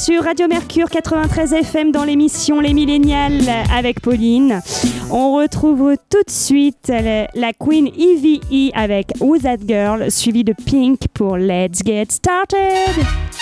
sur Radio Mercure 93 FM dans l'émission Les Millénials avec Pauline. On retrouve tout de suite la Queen Eve avec Who's That Girl, suivi de Pink pour Let's Get Started.